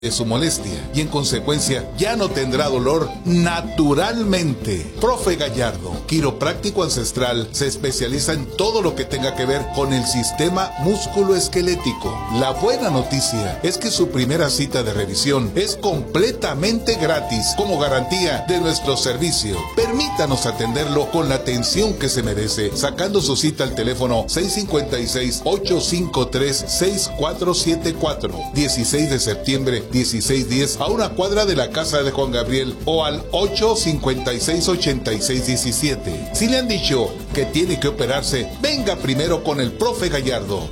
de su molestia y en consecuencia ya no tendrá dolor naturalmente. Profe Gallardo, quiropráctico ancestral, se especializa en todo lo que tenga que ver con el sistema músculo-esquelético. La buena noticia es que su primera cita de revisión es completamente gratis como garantía de nuestro servicio. Permítanos atenderlo con la atención que se merece, sacando su cita al teléfono 656-853-6474, 16 de septiembre 1610, a una cuadra de la casa de Juan Gabriel, o al 856-8617. Si le han dicho que tiene que operarse, venga primero con el profe Gallardo.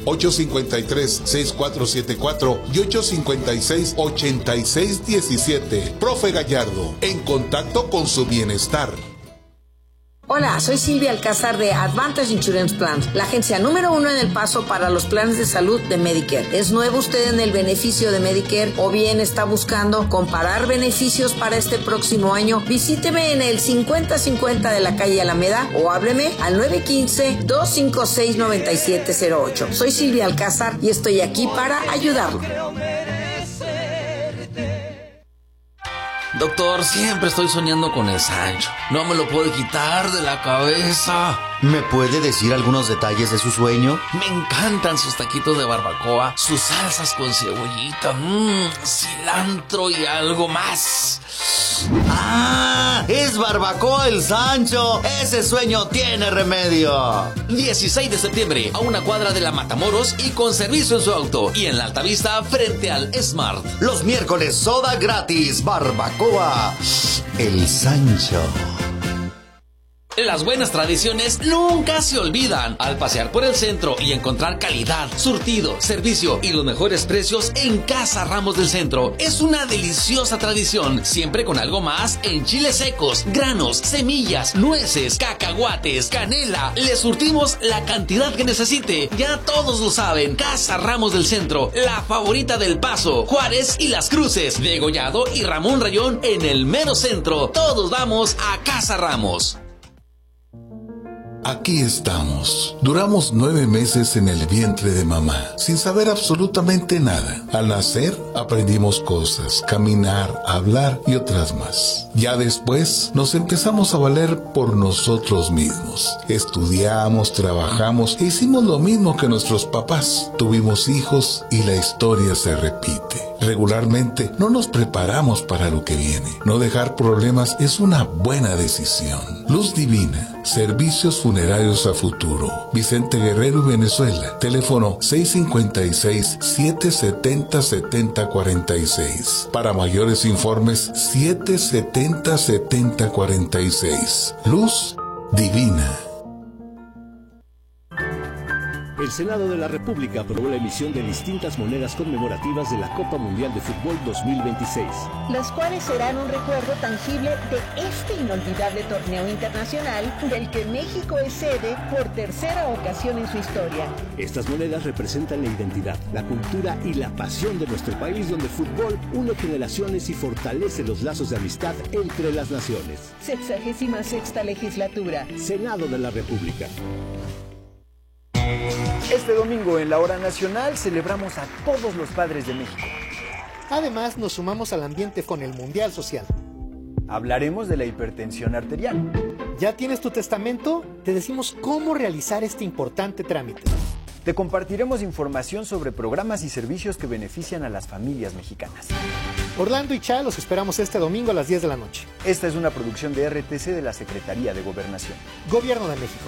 853-6474 y 856-8617. Profe Gallardo, en contacto con su bienestar. Hola, soy Silvia Alcázar de Advantage Insurance Plans, la agencia número 1 en El Paso para los planes de salud de Medicare. ¿Es nuevo usted en el beneficio de Medicare o bien está buscando comparar beneficios para este próximo año? Visíteme en el 5050 de la calle Alameda o hábleme al 915-256-9708. Soy Silvia Alcázar y estoy aquí para ayudarlo. Doctor, siempre estoy soñando con el Sancho. No me lo puedo quitar de la cabeza. ¿Me puede decir algunos detalles de su sueño? Me encantan sus taquitos de barbacoa, sus salsas con cebollita, cilantro y algo más. ¡Ah! ¡Es Barbacoa el Sancho! ¡Ese sueño tiene remedio! 16 de septiembre, a una cuadra de la Matamoros y con servicio en su auto. Y en la Altavista, frente al Smart. Los miércoles, soda gratis. Barbacoa el Sancho. Las buenas tradiciones nunca se olvidan. Al pasear por el centro y encontrar calidad, surtido, servicio y los mejores precios en Casa Ramos del Centro. Es una deliciosa tradición, siempre con algo más en chiles secos, granos, semillas, nueces, cacahuates, canela. Le surtimos la cantidad que necesite. Ya todos lo saben. Casa Ramos del Centro, la favorita del Paso, Juárez y Las Cruces, Degollado y Ramón Rayón en el mero centro. Todos vamos a Casa Ramos. Aquí estamos. Duramos 9 meses en el vientre de mamá, sin saber absolutamente nada. Al nacer, aprendimos cosas, caminar, hablar y otras más. Ya después, nos empezamos a valer por nosotros mismos. Estudiamos, trabajamos e hicimos lo mismo que nuestros papás. Tuvimos hijos y la historia se repite. Regularmente, no nos preparamos para lo que viene. No dejar problemas es una buena decisión. Luz Divina, servicios funerarios a futuro. Vicente Guerrero y Venezuela. Teléfono 656-770-7046. Para mayores informes, 770-7046. Luz Divina. El Senado de la República aprobó la emisión de distintas monedas conmemorativas de la Copa Mundial de Fútbol 2026. Las cuales serán un recuerdo tangible de este inolvidable torneo internacional del que México es sede por tercera ocasión en su historia. Estas monedas representan la identidad, la cultura y la pasión de nuestro país, donde el fútbol une generaciones y fortalece los lazos de amistad entre las naciones. 66ª legislatura. Senado de la República. Este domingo en la Hora Nacional celebramos a todos los padres de México. Además, nos sumamos al ambiente con el Mundial Social. Hablaremos de la hipertensión arterial. ¿Ya tienes tu testamento? Te decimos cómo realizar este importante trámite. Te compartiremos información sobre programas y servicios que benefician a las familias mexicanas. Orlando y Cha los esperamos este domingo a las 10 de la noche. Esta es una producción de RTC de la Secretaría de Gobernación. Gobierno de México.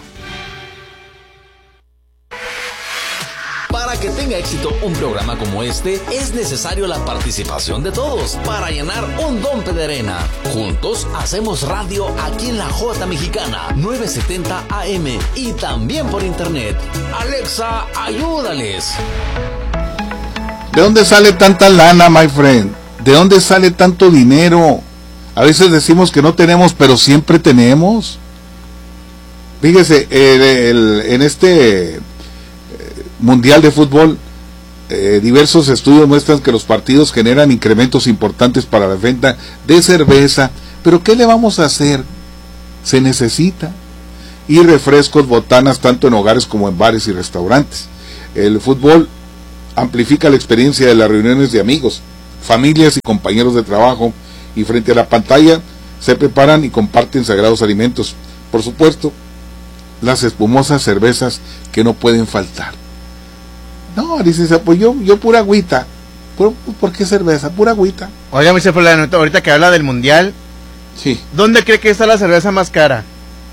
Para que tenga éxito un programa como este, es necesario la participación de todos para llenar un dompe de arena. Juntos hacemos radio aquí en la J Mexicana, 970 AM y también por internet. Alexa, ayúdales. ¿De dónde sale tanta lana, my friend? ¿De dónde sale tanto dinero? A veces decimos que no tenemos, pero siempre tenemos. Fíjese, en este Mundial de Fútbol, diversos estudios muestran que los partidos generan incrementos importantes para la venta de cerveza, pero ¿qué le vamos a hacer? Se necesita. Y refrescos, botanas, tanto en hogares como en bares y restaurantes. El fútbol amplifica la experiencia de las reuniones de amigos, familias y compañeros de trabajo, y frente a la pantalla se preparan y comparten sagrados alimentos. Por supuesto, las espumosas cervezas que no pueden faltar. No, dices, pues yo pura agüita. ¿Por qué cerveza? Pura agüita. Oiga, Mr. Fulano, ahorita que habla del mundial, sí. ¿Dónde cree que está la cerveza más cara?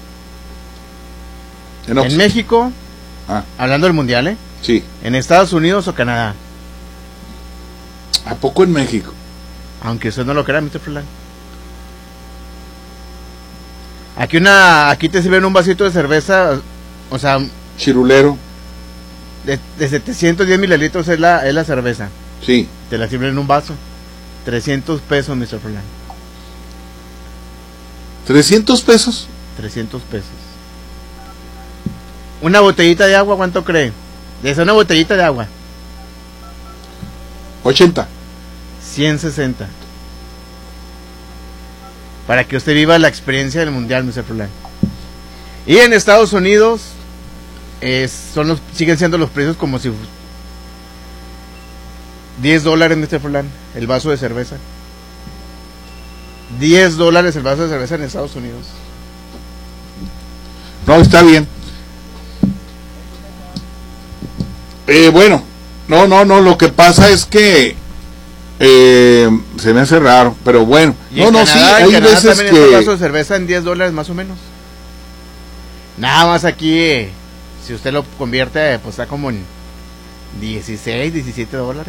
¿En México? Hablando del mundial, ¿eh? Sí. ¿En Estados Unidos o Canadá? ¿A poco en México? Aunque usted no lo crea, Mr. Fulano. Aquí te sirven un vasito de cerveza, o sea... Chirulero. De 710 mililitros es la cerveza. Sí. Te la sirven en un vaso. 300 pesos, Mr. Fulano. ¿300 pesos? 300 pesos. Una botellita de agua, ¿cuánto cree? Es una botellita de agua. 80. 160. Para que usted viva la experiencia del mundial, Mr. Fulano. Y en Estados Unidos siguen siendo los precios como si $10, Mr. Fulano, el vaso de cerveza. $10 el vaso de cerveza en Estados Unidos. No, está bien. Bueno, no, lo que pasa es que se me hace raro, pero bueno. Sí, hay veces que... un vaso de cerveza en $10 más o menos. Nada más aquí, si usted lo convierte, pues está como en $16, $17.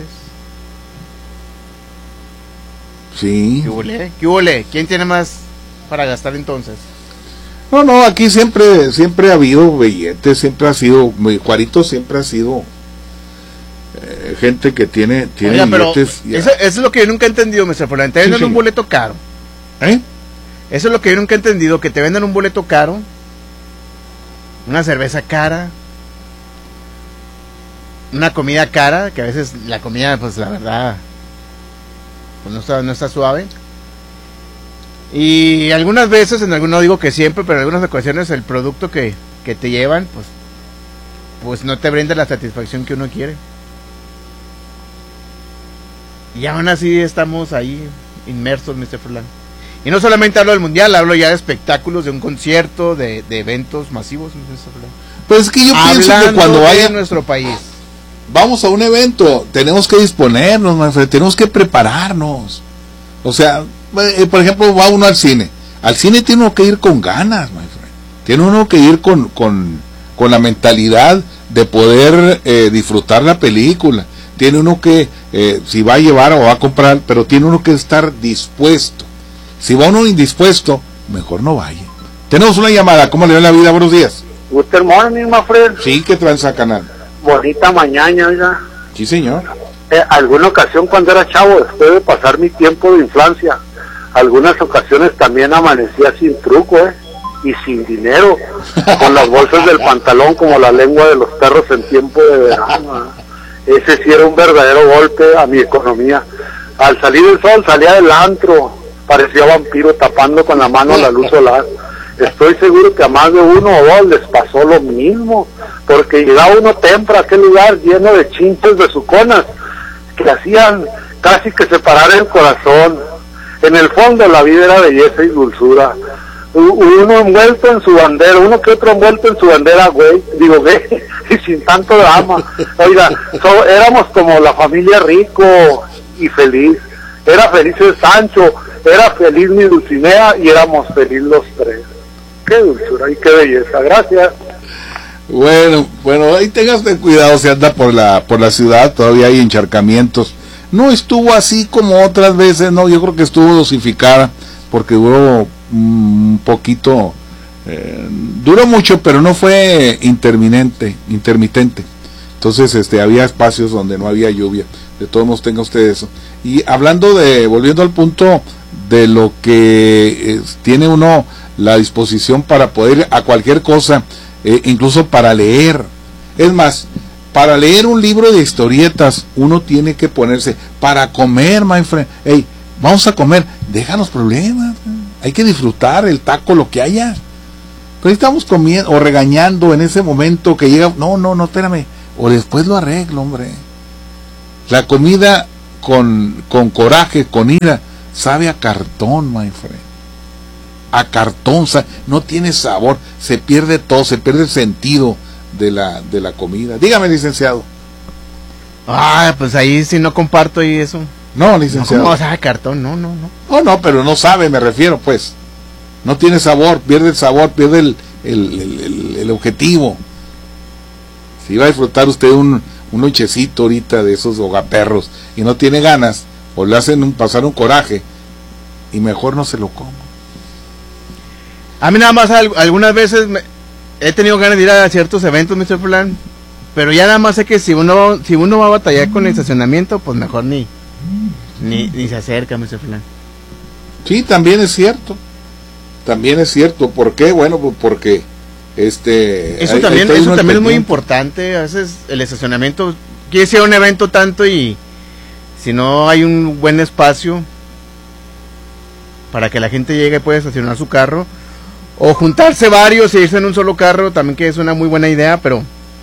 Sí. ¿Qué huele? ¿Quién tiene más para gastar entonces? No, aquí siempre ha habido billetes, siempre ha sido, Juarito siempre ha sido gente que tiene Oiga, billetes. Eso es lo que yo nunca he entendido, Mr. Fulano. Te venden un boleto caro. Eso es lo que yo nunca he entendido, que te venden un boleto caro, una cerveza cara, una comida cara, que a veces la comida, pues la verdad, pues no está suave. Y algunas veces, no digo que siempre, pero en algunas ocasiones el producto que te llevan, pues no te brinda la satisfacción que uno quiere. Y aún así estamos ahí inmersos, Mr. Fulano. Y no solamente hablo del mundial, hablo ya de espectáculos, de un concierto, de eventos masivos, Mr. Fulano. Pues es que yo pienso que cuando vaya en nuestro país, vamos a un evento, tenemos que disponernos, tenemos que prepararnos. O sea, por ejemplo, va uno al cine. Al cine tiene uno que ir con ganas, my friend. Tiene uno que ir con la mentalidad de poder disfrutar la película. Tiene uno que, si va a llevar o va a comprar, pero tiene uno que estar dispuesto. Si va uno indispuesto, mejor no vaya. Tenemos una llamada, ¿cómo le va la vida? Buenos días. Good morning, my friend. Sí, ¿qué tranza, canal? Bonita mañana, oiga. Sí, señor. Alguna ocasión cuando era chavo, después de pasar mi tiempo de infancia, algunas ocasiones también amanecía sin truco, y sin dinero, con las bolsas del pantalón como la lengua de los perros en tiempo de verano. Ese sí era un verdadero golpe a mi economía. Al salir el sol salía del antro, parecía vampiro tapando con la mano la luz solar. Estoy seguro que a más de uno o dos les pasó lo mismo, porque llegaba uno temprano a aquel lugar lleno de chinches besuconas que hacían casi que separar el corazón. En el fondo la vida era belleza y dulzura. Uno envuelto en su bandera, uno que otro envuelto en su bandera, gay, y sin tanto drama. Oiga, éramos como la familia Rico y feliz. Era feliz el Sancho, era feliz mi Dulcinea y éramos felices los tres. Qué dulzura y qué belleza, gracias. Bueno, ahí tengas cuidado si anda por la ciudad, todavía hay encharcamientos. No estuvo así como otras veces, no, yo creo que estuvo dosificada, porque duró un poquito, duró mucho, pero no fue intermitente. Entonces, había espacios donde no había lluvia. De todos modos, tenga usted eso. Y volviendo al punto de lo que tiene uno la disposición para poder a cualquier cosa, incluso para leer. Es más, para leer un libro de historietas, uno tiene que ponerse. Para comer, my friend, hey, vamos a comer, deja los problemas, hay que disfrutar el taco, lo que haya. Pero estamos comiendo o regañando en ese momento que llega, no, espérame, o después lo arreglo, hombre. La comida con coraje, con ira, sabe a cartón, my friend. A cartón, no tiene sabor, se pierde todo, se pierde el sentido de la comida. Dígame, licenciado. Pues ahí sí no comparto y eso. No, licenciado. No, sabe a cartón, no. No, pero no sabe, me refiero, pues. No tiene sabor, pierde el sabor, pierde el objetivo. Si va a disfrutar usted un lonchecito ahorita de esos hogaperros y no tiene ganas, o le hacen pasar un coraje, y mejor no se lo coma. A mí nada más algunas veces he tenido ganas de ir a ciertos eventos, Mr. Plan, pero ya nada más sé que si uno va a batallar con el estacionamiento, pues mejor ni se acerca, Mr. Plan. Sí, también es cierto. ¿Por qué? Bueno, pues porque eso también es muy importante. A veces el estacionamiento quiere ser un evento tanto, y si no hay un buen espacio para que la gente llegue y pueda estacionar su carro, o juntarse varios y irse en un solo carro, también que es una muy buena idea, pero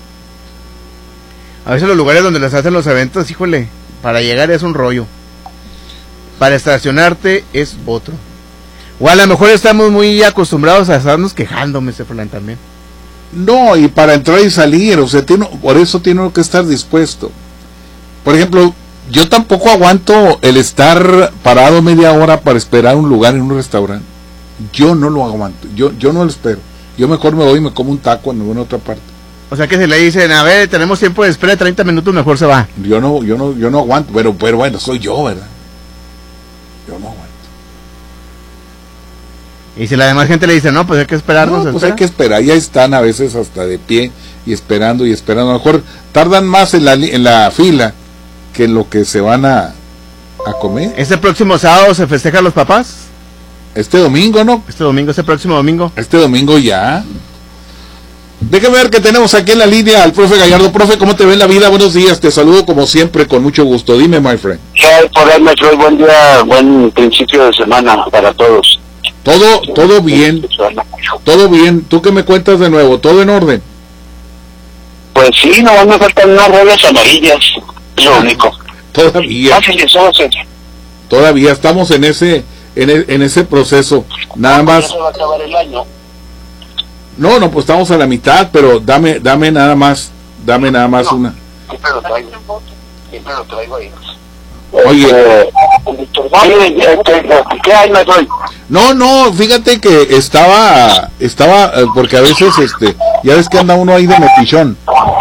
a veces los lugares donde les hacen los eventos, híjole, para llegar es un rollo, para estacionarte es otro. O a lo mejor estamos muy acostumbrados a estarnos quejando, Mr. Flan, también. No, y para entrar y salir, o sea, por eso tiene uno que estar dispuesto. Por ejemplo, yo tampoco aguanto el estar parado media hora para esperar un lugar en un restaurante. Yo no lo aguanto, yo no lo espero. Yo mejor me voy y me como un taco en alguna otra parte. O sea que si le dicen, a ver, tenemos tiempo de espera de 30 minutos, mejor se va. Yo no aguanto, pero bueno, soy yo, ¿verdad? Yo no aguanto. Y si la demás gente le dice, no, pues hay que esperarnos. No, pues hay que esperar, ya están a veces hasta de pie y esperando. A lo mejor tardan más en la fila que en lo que se van a comer. ¿Este próximo sábado se festejan los papás? Este domingo, ¿no? Este próximo domingo. Este domingo ya. Déjame ver que tenemos aquí en la línea al profe Gallardo. Profe, ¿cómo te ve la vida? Buenos días, te saludo como siempre con mucho gusto. Dime, my friend. Buen día, buen principio de semana para todos. Todo bien. Todo bien. ¿Tú qué me cuentas de nuevo? ¿Todo en orden? Pues sí, no me faltan unas rayas amarillas, es lo único. Todavía estamos en ese proceso. Nada más. ¿Se va a acabar el año? No, pues estamos a la mitad, pero dame nada más una. Siempre lo traigo ahí. Oye, ¿qué hay, me doy? No, fíjate que estaba porque a veces ya ves que anda uno ahí de metichón.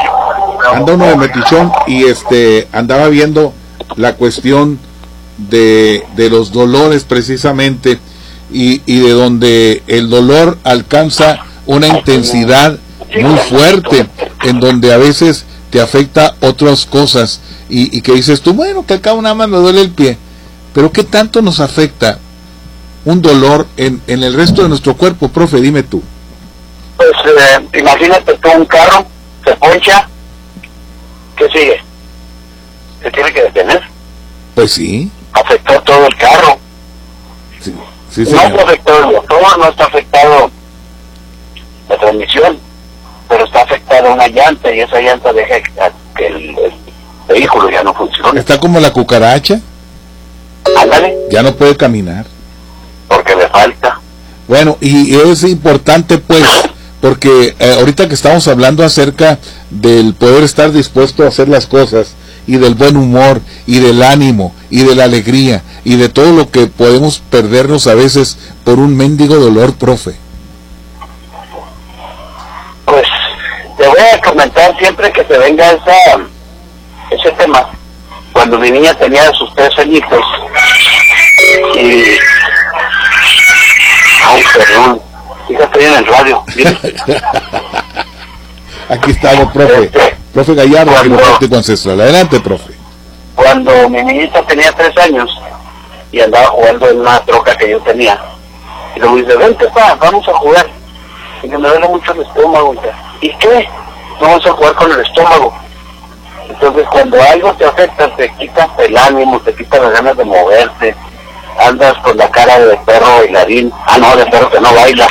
Y andaba viendo la cuestión de los dolores precisamente, y de donde el dolor alcanza una intensidad muy fuerte, en donde a veces te afecta otras cosas, y que dices tú, bueno, que acá nada más me duele el pie, pero ¿qué tanto nos afecta un dolor en el resto de nuestro cuerpo, profe? Dime tú. Pues imagínate tú, un carro se poncha, ¿qué sigue? ¿Se tiene que detener? Pues sí. Afectó todo el carro. Sí, no está afectado el motor, no está afectado la transmisión, pero está afectada una llanta, y esa llanta deja que el vehículo ya no funciona. Está como la cucaracha. Ándale. Ya no puede caminar. Porque le falta. Bueno, y es importante pues, porque ahorita que estamos hablando acerca del poder estar dispuesto a hacer las cosas, y del buen humor, y del ánimo, y de la alegría, y de todo lo que podemos perdernos a veces por un mendigo dolor, profe. Pues te voy a comentar siempre que te venga ese tema. Cuando mi niña tenía sus 3 añitos, y... Ay, perdón, fíjate en el radio. Aquí estamos, profe. Profe Gallardo, quiropráctico ancestral. Adelante, profe. Cuando mi niñita tenía 3 años y andaba jugando en una troca que yo tenía, y luego dice, vente, vamos a jugar. Y que me duele mucho el estómago. ¿Y qué? Vamos a jugar con el estómago. Entonces, cuando algo te afecta, te quitas el ánimo, te quitas las ganas de moverte, andas con la cara de perro bailarín. No, de perro que no baila.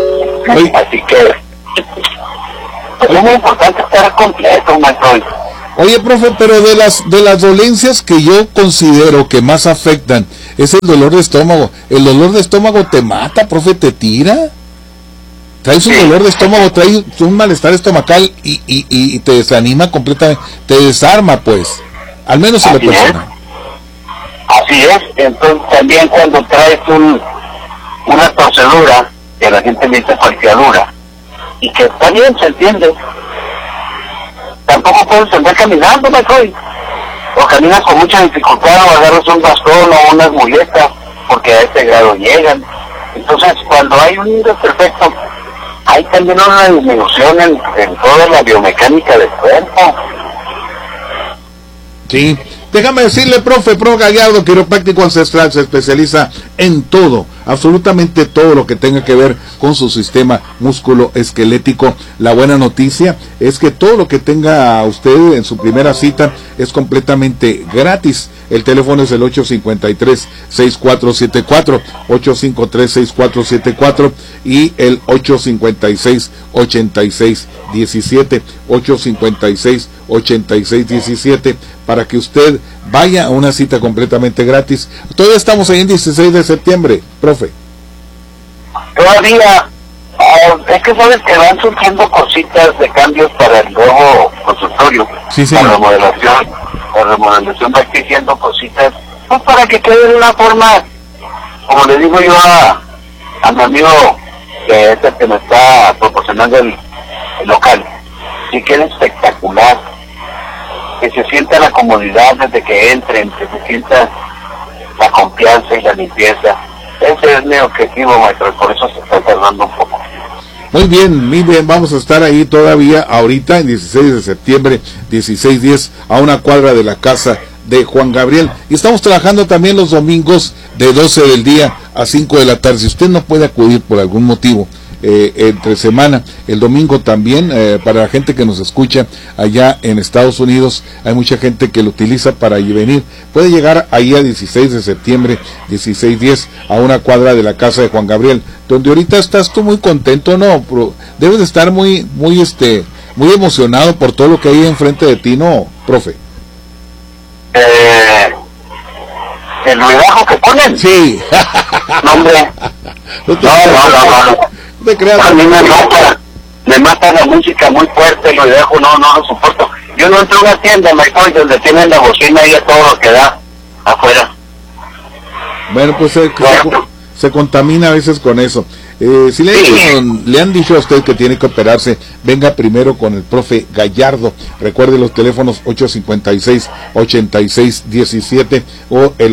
Así que es muy importante estar completo, Michael. Oye, profe, pero de las dolencias que yo considero que más afectan es el dolor de estómago. El dolor de estómago te mata, profe, te tira. Traes un dolor de estómago, traes un malestar estomacal y te desanima completamente, te desarma, pues, al menos en lo personal. Así es. Entonces también cuando traes una torcedura, que la gente le dice falqueadura, y que también se entiende, tampoco puedes andar caminando, Michael, o caminas con mucha dificultad, o agarras un bastón o unas muletas, porque a este grado llegan. Entonces, cuando hay un desperfecto, hay también una disminución en toda la biomecánica del cuerpo. Sí. Déjame decirle, profe Gallardo, quiropráctico ancestral, se especializa en todo, absolutamente todo lo que tenga que ver con su sistema músculo-esquelético. La buena noticia es que todo lo que tenga usted en su primera cita es completamente gratis. El teléfono es el 853-6474, 853-6474 y el 856-8617, 856-8617, para que usted vaya a una cita completamente gratis. Todavía estamos ahí en 16 de septiembre, profe. Todavía, es que sabes que van surgiendo cositas de cambios para el nuevo consultorio. Sí, sí. La remodelación va exigiendo cositas, pues para que quede de una forma, como le digo yo a mi amigo, que es el que me está proporcionando el local, que quede espectacular, que se sienta la comodidad desde que entren, que se sienta la confianza y la limpieza. Ese es mi objetivo, maestro, por eso se está tardando un poco. Muy bien, vamos a estar ahí todavía ahorita en 16 de septiembre, 16:10, a una cuadra de la casa de Juan Gabriel. Y estamos trabajando también los domingos de 12 del día a 5 de la tarde. Si usted no puede acudir por algún motivo, entre semana, el domingo también, para la gente que nos escucha allá en Estados Unidos, hay mucha gente que lo utiliza para venir. Puede llegar ahí a 16 de septiembre, 16:10, a una cuadra de la casa de Juan Gabriel, donde ahorita estás tú muy contento, ¿no? Debes de estar muy emocionado por todo lo que hay enfrente de ti, ¿no, profe? ¿El ruidajo que ponen? Sí. No, hombre. No. te creas. A mí me mata la música muy fuerte, lo dejo, no lo soporto. Yo no entro a una tienda, Michael, donde tienen la bocina y a todo lo que da afuera. Bueno, pues se contamina a veces con eso. Si le han dicho a usted que tiene que operarse, venga primero con el profe Gallardo. Recuerde los teléfonos 856-8617 o el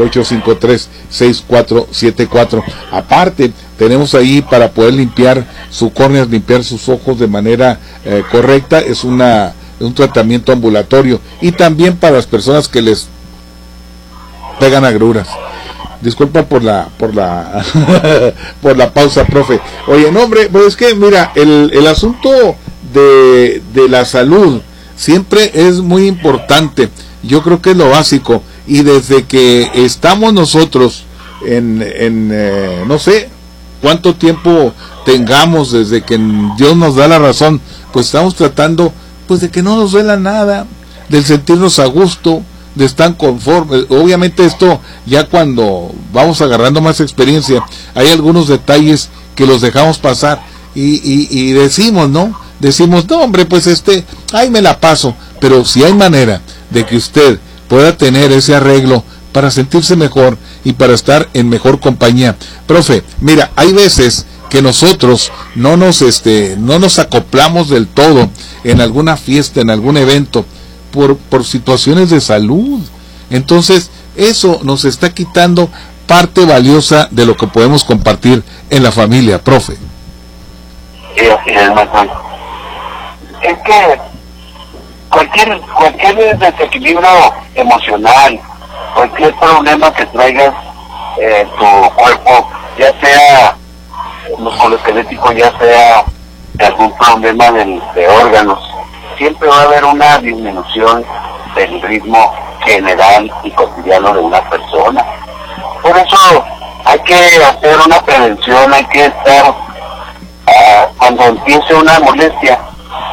853-6474. Aparte, tenemos ahí para poder limpiar su córnea, limpiar sus ojos de manera correcta. Es un tratamiento ambulatorio, y también para las personas que les pegan agruras. Disculpa por la por la pausa, profe. Oye, no, hombre, pues es que mira, el asunto de la salud siempre es muy importante. Yo creo que es lo básico, y desde que estamos nosotros en no sé cuánto tiempo tengamos, desde que Dios nos da la razón, pues estamos tratando pues de que no nos duela nada, de sentirnos a gusto, de estar conformes. Obviamente esto ya cuando vamos agarrando más experiencia, hay algunos detalles que los dejamos pasar y decimos, no, hombre, pues ahí me la paso. Pero si hay manera de que usted pueda tener ese arreglo para sentirse mejor y para estar en mejor compañía. Profe, mira, hay veces que nosotros no nos acoplamos del todo en alguna fiesta, en algún evento, por situaciones de salud. Entonces eso nos está quitando parte valiosa de lo que podemos compartir en la familia, profe. Sí, así es, Manuel. Es que cualquier desequilibrio emocional, cualquier problema que traigas en tu cuerpo, ya sea musculoesquelético, ya sea algún problema de órganos, siempre va a haber una disminución del ritmo general y cotidiano de una persona. Por eso hay que hacer una prevención, hay que estar, cuando empiece una molestia,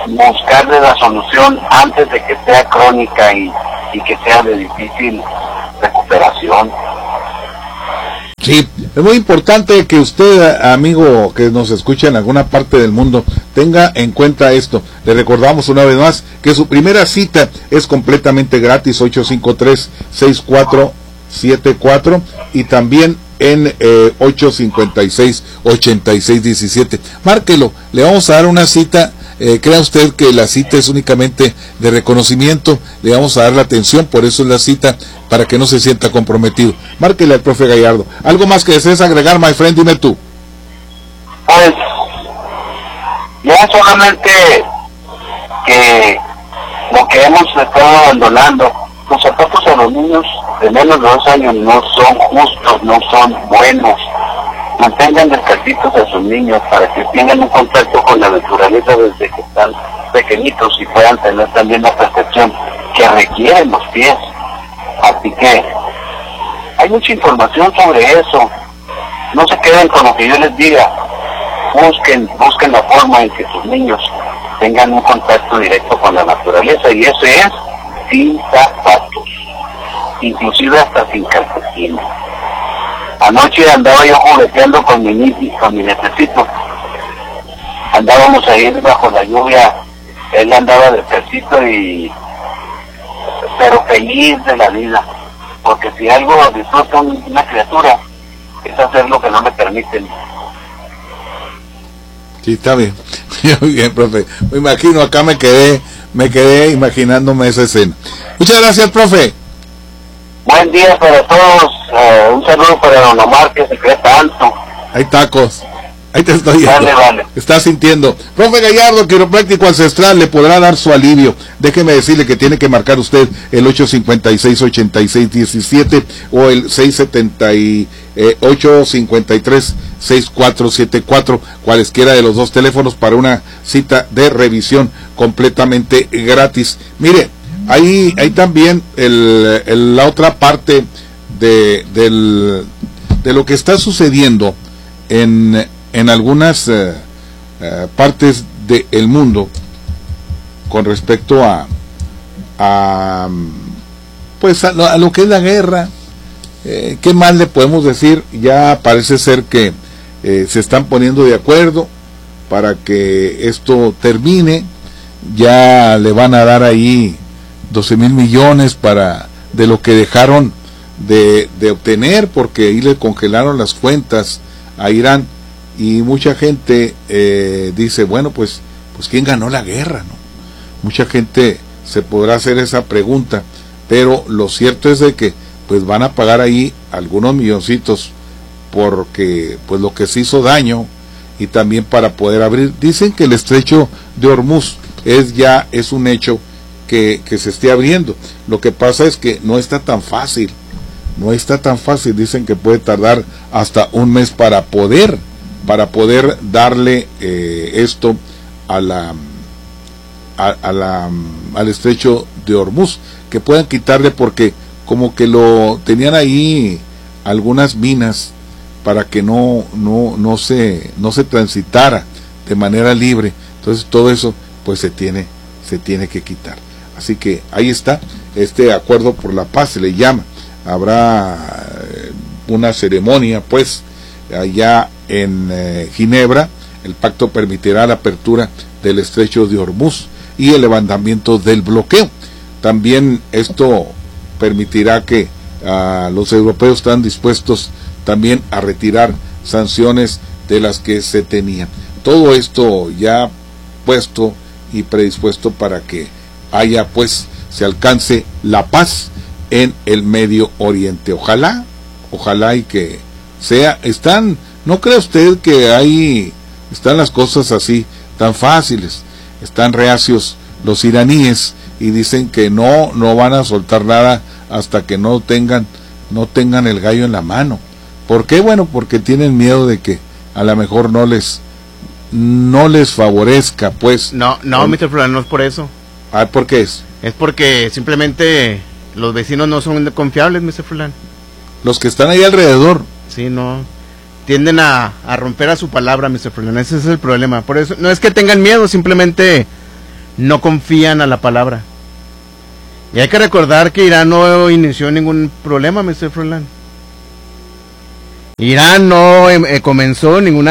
buscarle la solución antes de que sea crónica y que sea de difícil recuperación. Sí, es muy importante que usted, amigo que nos escucha en alguna parte del mundo, tenga en cuenta esto. Le recordamos una vez más que su primera cita es completamente gratis, 853-6474, y también en 856-8617. Márquelo, le vamos a dar una cita. Crea usted que la cita es únicamente de reconocimiento, le vamos a dar la atención, por eso es la cita, para que no se sienta comprometido. Márquele al profe Gallardo. ¿Algo más que desees agregar, my friend? Dime tú. Pues, ya solamente que lo que hemos estado abandonando, los zapatos a los niños de menos de 2 años no son justos, no son buenos. Mantengan descalcitos a sus niños para que tengan un contacto con la naturaleza desde que están pequeñitos y puedan tener también la percepción que requieren los pies. Así que hay mucha información sobre eso. No se queden con lo que yo les diga. Busquen la forma en que sus niños tengan un contacto directo con la naturaleza, y eso es sin zapatos, inclusive hasta sin calcetines. Anoche andaba yo jugueteando con mi necesito. Andábamos ahí bajo la lluvia, él andaba descalcito pero feliz de la vida, porque si algo disfruta una criatura es hacer lo que no le permiten. Sí, está bien. Muy bien, profe. Me imagino, acá me quedé imaginándome esa escena. Muchas gracias, profe. Buen día para todos. Un saludo para don Omar, que se cree tanto. Hay tacos. Ahí te estoy viendo. Vale. Estás sintiendo. Profe Gallardo, quiropráctico ancestral, le podrá dar su alivio. Déjeme decirle que tiene que marcar usted el 856-8617 o el 678-53-6474, cualesquiera de los dos teléfonos, para una cita de revisión completamente gratis. Mire, hay también la otra parte de lo que está sucediendo en algunas partes del mundo con respecto a lo que es la guerra. ¿Qué más le podemos decir? Ya parece ser que se están poniendo de acuerdo para que esto termine. Ya le van a dar ahí 12,000 millones de lo que dejaron de obtener, porque ahí le congelaron las cuentas a Irán, y mucha gente dice, bueno, pues ¿quién ganó la guerra? ¿No? Mucha gente se podrá hacer esa pregunta, pero lo cierto es de que pues van a pagar ahí algunos milloncitos porque pues lo que se hizo daño, y también para poder abrir. Dicen que el estrecho de Hormuz es un hecho que se esté abriendo. Lo que pasa es que no está tan fácil. Dicen que puede tardar hasta un mes para poder darle esto al estrecho de Hormuz, que puedan quitarle, porque como que lo tenían ahí algunas minas para que no se transitara de manera libre. Entonces todo eso pues se tiene que quitar. Así que ahí está este acuerdo por la paz, se le llama. Habrá una ceremonia pues allá en Ginebra. El pacto permitirá la apertura del estrecho de Hormuz y el levantamiento del bloqueo. También esto permitirá que los europeos están dispuestos también a retirar sanciones de las que se tenían. Todo esto ya puesto y predispuesto para que haya pues se alcance la paz en el Medio Oriente. Ojalá y que sea. ¿No cree usted que están las cosas así tan fáciles? Están reacios los iraníes y dicen que no van a soltar nada hasta que no tengan el gallo en la mano. ¿Por qué? Bueno, porque tienen miedo de que a lo mejor no les favorezca, pues. No, Mr. Fulano, no es por eso. ¿Por qué es? Es porque simplemente los vecinos no son confiables, Mr. Fulano. Los que están ahí alrededor. Sí, no. Tienden a romper a su palabra, Mr. Fulano. Ese es el problema. Por eso, no es que tengan miedo, simplemente no confían a la palabra. Y hay que recordar que Irán no inició ningún problema, Mr. Froilán. Irán no comenzó ningún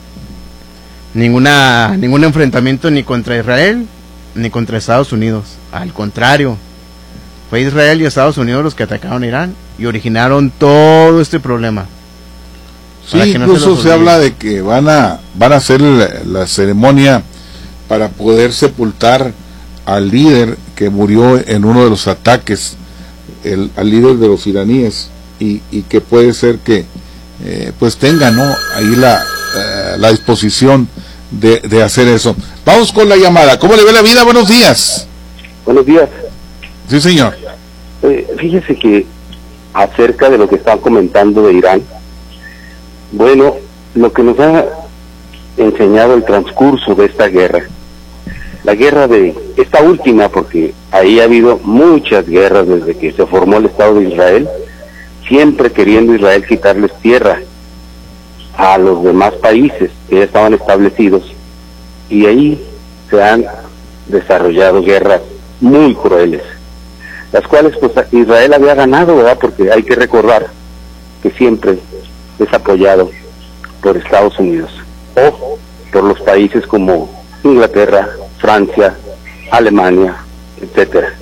enfrentamiento ni contra Israel ni contra Estados Unidos. Al contrario, fue Israel y Estados Unidos los que atacaron a Irán y originaron todo este problema. Sí, incluso se habla de que van a hacer la ceremonia para poder sepultar al líder que murió en uno de los ataques, al líder de los iraníes, y que puede ser que pues tenga, ¿no?, ahí la disposición de hacer eso. Vamos con la llamada. ¿Cómo le ve la vida? Buenos días. Buenos días. Sí, señor. Fíjese que acerca de lo que están comentando de Irán, bueno, lo que nos ha enseñado el transcurso de esta guerra, la guerra de esta última, porque ahí ha habido muchas guerras desde que se formó el Estado de Israel, siempre queriendo Israel quitarles tierra a los demás países que ya estaban establecidos, y ahí se han desarrollado guerras muy crueles, las cuales pues Israel había ganado, ¿verdad? Porque hay que recordar que siempre es apoyado por Estados Unidos o por los países como Inglaterra, Francia, Alemania, etcétera.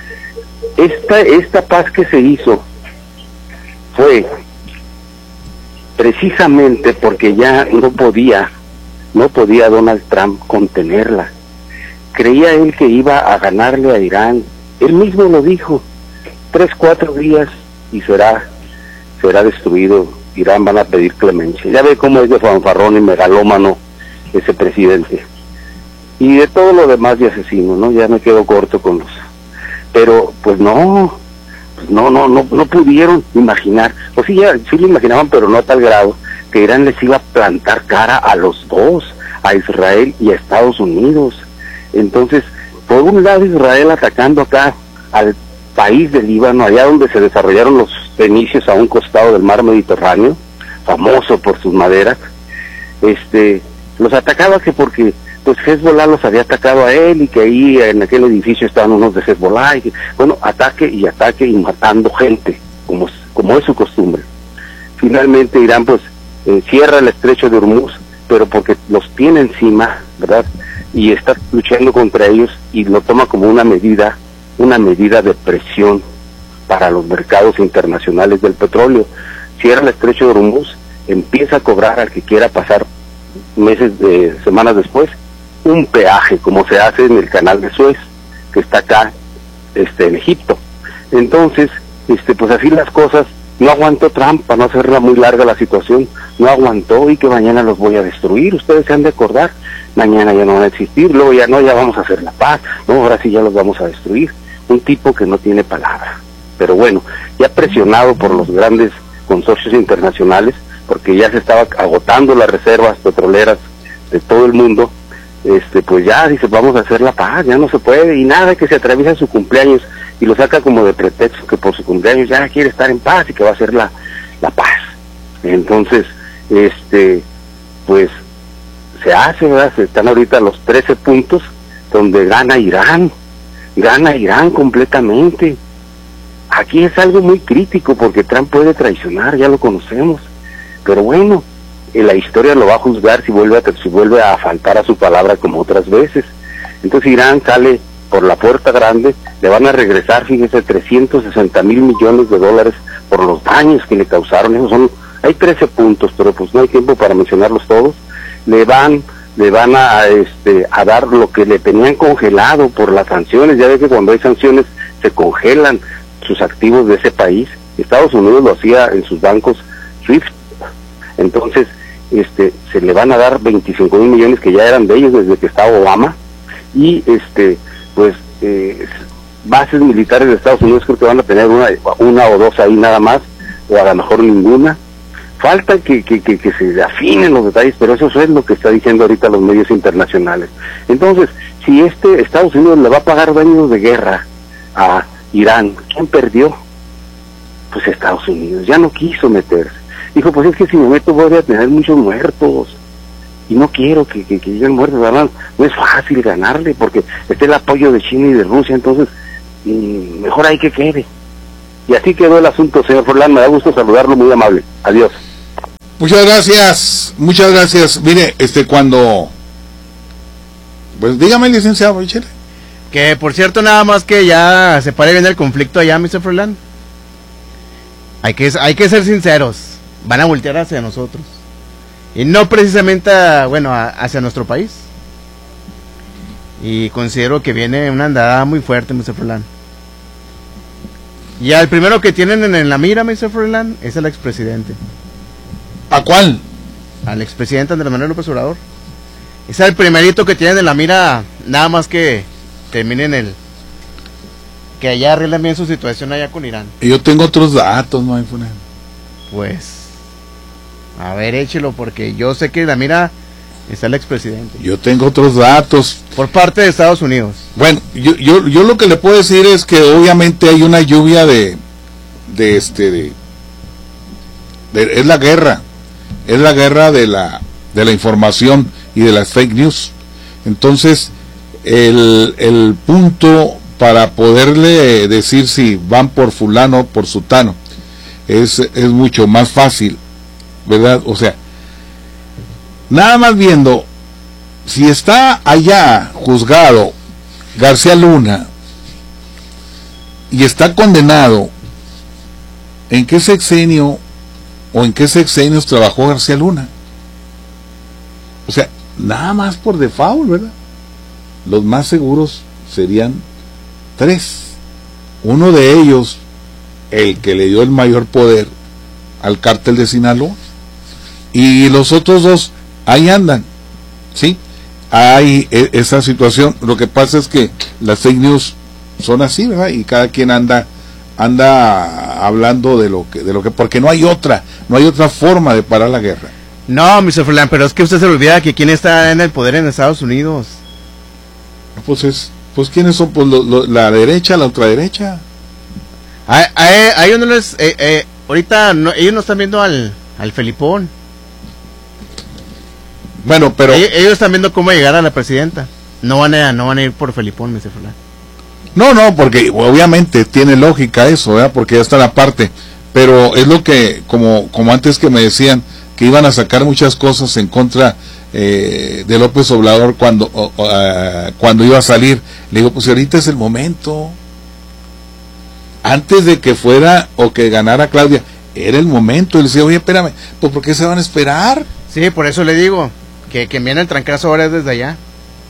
Esta paz que se hizo fue precisamente porque ya no podía Donald Trump contenerla. Creía él que iba a ganarle a Irán. Él mismo lo dijo: 3-4 días y será destruido. Irán, van a pedir clemencia. Ya ve cómo es de fanfarrón y megalómano ese presidente. Y de todo lo demás de asesino, ¿no? Ya me quedo corto con los... Pero, pues no pudieron imaginar, o sí lo imaginaban, pero no a tal grado, que Irán les iba a plantar cara a los dos, a Israel y a Estados Unidos. Entonces, por un lado Israel atacando acá al país del Líbano, allá donde se desarrollaron los fenicios a un costado del mar Mediterráneo, famoso por sus maderas, los atacaba que porque pues Hezbollah los había atacado a él, y que ahí en aquel edificio estaban unos de Hezbollah, y ataque y matando gente, como es su costumbre. Finalmente Irán pues cierra el estrecho de Hormuz, pero porque los tiene encima, ¿verdad? Y está luchando contra ellos, y lo toma como una medida de presión para los mercados internacionales del petróleo. Cierra el estrecho de Hormuz, empieza a cobrar al que quiera pasar semanas después un peaje, como se hace en el canal de Suez, que está acá en Egipto. Entonces, pues así las cosas. No aguantó Trump, para no hacerla muy larga la situación, no aguantó, y que mañana los voy a destruir, ustedes se han de acordar, mañana ya no van a existir, luego ya vamos a hacer la paz, no, ahora sí ya los vamos a destruir. Un tipo que no tiene palabra. Pero bueno, ya presionado por los grandes consorcios internacionales, porque ya se estaba agotando las reservas petroleras de todo el mundo, pues ya dice, vamos a hacer la paz, ya no se puede, y nada que se atraviesa su cumpleaños, y lo saca como de pretexto que por su cumpleaños ya quiere estar en paz y que va a hacer la paz. Entonces, pues se hace, ¿verdad? Se están ahorita los 13 puntos donde gana Irán completamente. Aquí es algo muy crítico porque Trump puede traicionar, ya lo conocemos, pero bueno, la historia lo va a juzgar si vuelve a faltar a su palabra como otras veces. Entonces Irán sale por la puerta grande, le van a regresar, fíjese, 360,000 millones de dólares por los daños que le causaron. Hay 13 puntos, pero pues no hay tiempo para mencionarlos todos. Le van a dar lo que le tenían congelado por las sanciones. Ya ve que cuando hay sanciones se congelan sus activos de ese país. Estados Unidos lo hacía en sus bancos SWIFT. Entonces, se le van a dar 25,000 millones que ya eran de ellos desde que estaba Obama, y bases militares de Estados Unidos creo que van a tener una o dos ahí nada más, o a lo mejor ninguna. Falta que se afinen los detalles, pero eso es lo que está diciendo ahorita los medios internacionales. Entonces, si Estados Unidos le va a pagar daños de guerra a Irán, ¿quién perdió? Pues Estados Unidos, ya no quiso meterse. Dijo, pues es que si me meto voy a tener muchos muertos. y no quiero que lleguen muertos, ¿verdad? No es fácil ganarle, porque está el apoyo de China y de Rusia, entonces mejor ahí que quede. Y así quedó el asunto, señor Forlán, me da gusto saludarlo, muy amable. Adiós. Muchas gracias. Mire, cuando... Pues dígame, licenciado, Chile. Que por cierto, nada más que ya se pare bien el conflicto allá, Mr. Forlán. Hay que ser sinceros, van a voltear hacia nosotros. Y no precisamente, hacia nuestro país. Y considero que viene una andada muy fuerte, Mr. Forlán. Y al primero que tienen en la mira, Mr. Forlán, es el expresidente. ¿A cuál? Al expresidente Andrés Manuel López Obrador. Es el primerito que tienen en la mira, nada más que terminen que allá arreglen bien su situación allá con Irán. Yo tengo otros datos, ¿no? Pues, a ver, échelo, porque yo sé que en la mira está el expresidente. Yo tengo otros datos. Por parte de Estados Unidos. Bueno, yo lo que le puedo decir es que obviamente hay una lluvia es la guerra. Es la guerra de la información y de las fake news. Entonces, el punto para poderle decir si van por fulano o por sutano es mucho más fácil, ¿verdad? O sea, nada más viendo si está allá juzgado García Luna y está condenado, ¿en qué sexenio o en qué sexenios trabajó García Luna? O sea, nada más por default, ¿verdad? Los más seguros serían 3. Uno de ellos, el que le dio el mayor poder al cártel de Sinaloa, y los otros 2 ahí andan, ¿sí? Hay esa situación. Lo que pasa es que las fake news son así, ¿verdad? Y cada quien anda hablando de lo que porque no hay otra forma de parar la guerra. No, Mr. Forlán, pero es que usted se olvida que quién está en el poder en Estados Unidos. Pues quiénes son, pues la derecha, la ultraderecha. A ellos no les ahorita no, ellos no están viendo al Felipón. Bueno, pero ellos están viendo cómo llegar a la presidenta. No van a ir por Felipón, Mr. Forlán. No, porque obviamente tiene lógica eso, ¿verdad? Porque ya está la parte, pero es lo que, como antes que me decían, que iban a sacar muchas cosas en contra de López Obrador cuando iba a salir. Le digo, pues ahorita es el momento. Antes de que fuera o que ganara Claudia, era el momento. Él decía, oye, espérame, pues ¿por qué se van a esperar? Sí, por eso le digo, que viene el trancazo ahora desde allá.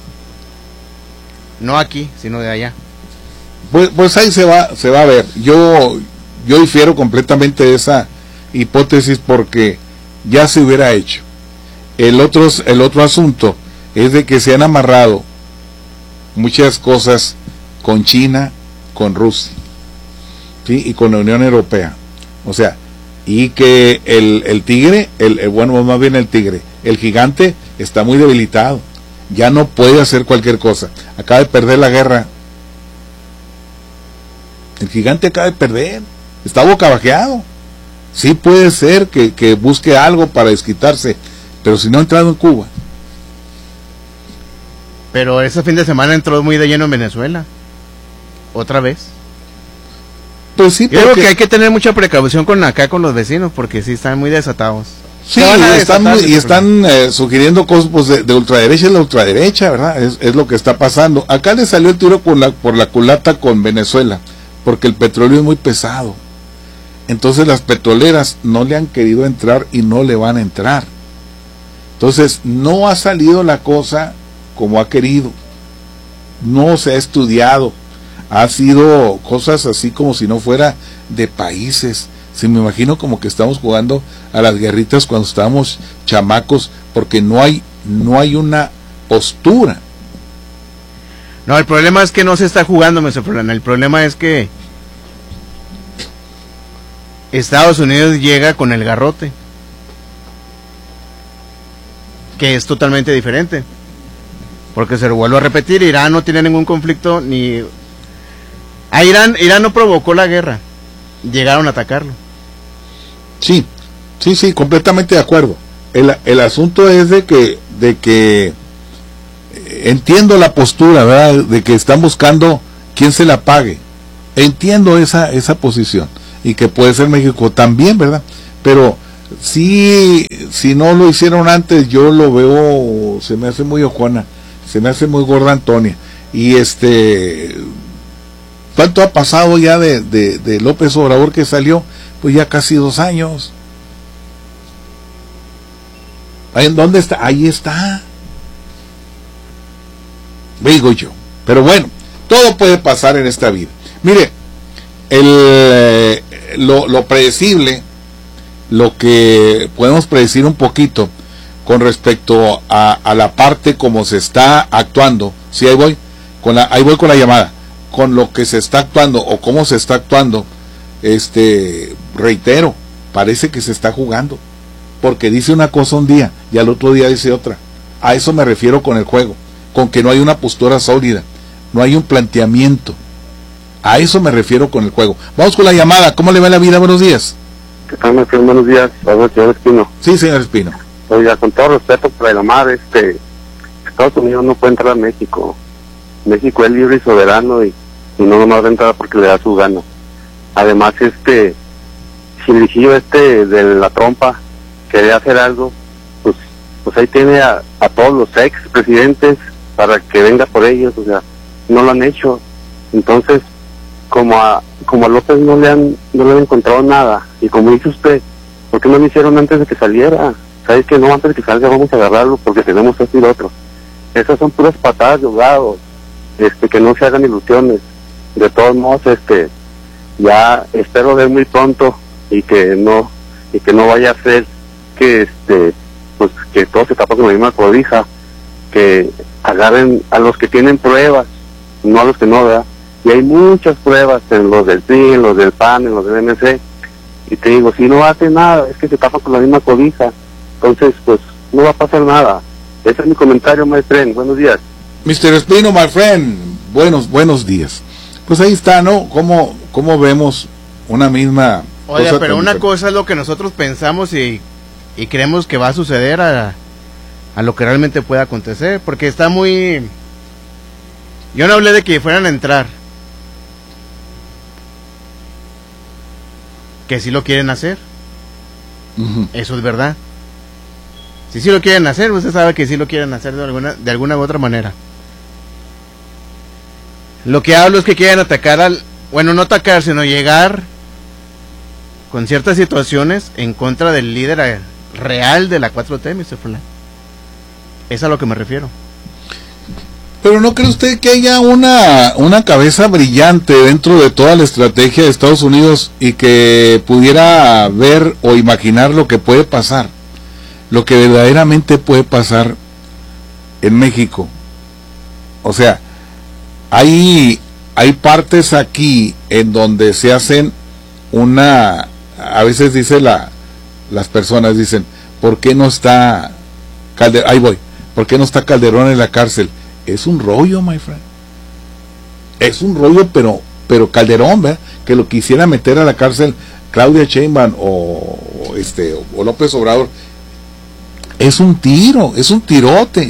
No aquí, sino de allá. Pues ahí se va a ver. Yo difiero completamente de esa hipótesis porque ya se hubiera hecho. El otro asunto es de que se han amarrado muchas cosas con China, con Rusia, ¿sí? Y con la Unión Europea. O sea, y que el tigre, más bien el tigre, el gigante está muy debilitado. Ya no puede hacer cualquier cosa. Acaba de perder la guerra. El gigante acaba de perder. Está bocabajeado. Sí puede ser que busque algo para desquitarse, pero si no ha entrado en Cuba. Pero ese fin de semana entró muy de lleno en Venezuela. ¿Otra vez? Pues sí, creo que hay que tener mucha precaución con los vecinos, porque sí están muy desatados. Sí, están sugiriendo cosas pues, de ultraderecha. La ultraderecha, ¿verdad? Es lo que está pasando. Acá le salió el tiro por la culata con Venezuela, porque el petróleo es muy pesado. Entonces las petroleras no le han querido entrar y no le van a entrar. Entonces no ha salido la cosa como ha querido. No se ha estudiado. Ha sido cosas así como si no fuera de países. Se me imagino como que estamos jugando a las guerritas cuando estábamos chamacos, porque no hay una postura. No, el problema es que no se está jugando, Mr. Forlán. El problema es que Estados Unidos llega con el garrote, que es totalmente diferente, porque se lo vuelvo a repetir, Irán no tiene ningún conflicto, ni a Irán no provocó la guerra, llegaron a atacarlo. Sí, completamente de acuerdo. El asunto es de que de que entiendo la postura, ¿verdad? De que están buscando quién se la pague. Entiendo esa posición, y que puede ser México también, ¿verdad? Pero si no lo hicieron antes, yo lo veo, se me hace muy ojona, se me hace muy gorda Antonia. Y ¿cuánto ha pasado ya de López Obrador que salió? Pues ya casi 2 años. ¿En dónde está? Ahí está. Digo yo. Pero bueno, todo puede pasar en esta vida. Mire, lo predecible, lo que podemos predecir un poquito con respecto a la parte como se está actuando. Sí, ahí voy con la llamada, con lo que se está actuando o cómo se está actuando. Reitero, parece que se está jugando, porque dice una cosa un día y al otro día dice otra. A eso me refiero con el juego, con que no hay una postura sólida, no hay un planteamiento. A eso me refiero con el juego. Vamos con la llamada. ¿Cómo le va la vida? Buenos días. ¿Qué tal, maestro? Buenos días. Hola, señor Espino. Sí, señor Espino. Oiga, con todo respeto para la mar, Estados Unidos no puede entrar a México. México es libre y soberano y no nomás va a entrar porque le da su gana. Además, si el viejillo de la trompa quería hacer algo, pues ahí tiene a todos los ex presidentes para que venga por ellos. O sea, no lo han hecho. Entonces, como a López no le han encontrado nada, y como dice usted, ¿por qué no lo hicieron antes de que saliera? ¿Sabes que no? Antes de que salga vamos a agarrarlo porque tenemos esto y lo otro. Esas son puras patadas de ahogados, que no se hagan ilusiones. De todos modos, ya espero ver muy pronto y que no vaya a ser que pues que todo se tapa con la misma cobija, que agarren a los que tienen pruebas, no a los que no, ¿verdad? Y hay muchas pruebas en los del PRI, en los del PAN, en los del MC, y te digo, si no hace nada, es que se tapa con la misma cobija, entonces pues no va a pasar nada. Ese es mi comentario, my friend. Buenos días. Mr. Espino, my friend, buenos días. Pues ahí está, ¿no? ¿Cómo vemos una misma Oiga, cosa? Pero una cosa es lo que nosotros pensamos y creemos que va a suceder a lo que realmente pueda acontecer, porque está muy... Yo no hablé de que fueran a entrar, que sí lo quieren hacer. Eso es verdad. Si sí lo quieren hacer, usted sabe que sí lo quieren hacer de alguna u otra manera. Lo que hablo es que quieren atacar no atacar, sino llegar con ciertas situaciones en contra del líder real de la 4T, Mr. Fulano. Es a lo que me refiero. Pero ¿no cree usted que haya una cabeza brillante dentro de toda la estrategia de Estados Unidos y que pudiera ver o imaginar lo que puede pasar? Lo que verdaderamente puede pasar en México. O sea, hay partes aquí en donde se hacen a veces dice las personas dicen, ¿por qué no está ¿por qué no está Calderón en la cárcel? Es un rollo, my friend. Es un rollo, pero Calderón, ¿verdad? Que lo quisiera meter a la cárcel Claudia Sheinbaum o López Obrador. Es un tirote.